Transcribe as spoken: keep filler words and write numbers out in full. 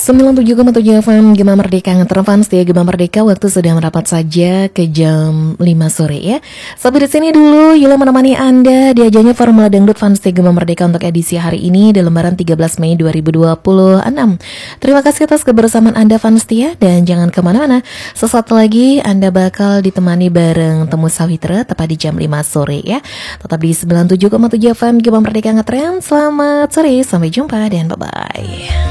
sembilan puluh tujuh koma tujuh F M Gema Merdeka ngeterfan setia Gema Merdeka. Waktu sudah merapat saja ke jam lima sore ya. Sampai di sini dulu Yula menemani Anda di ajanya Formula Dangdut Fans setia Gema Merdeka untuk edisi hari ini di lembaran tiga belas Mei dua ribu dua puluh enam. Terima kasih atas kebersamaan Anda fans setia dan jangan kemana-mana. Sesaat lagi Anda bakal ditemani bareng Temu Sawitra tepat di jam lima sore ya. Tetap di sembilan puluh tujuh koma tujuh F M Gema Merdeka ngetren. Selamat sore, sampai jumpa dan bye-bye.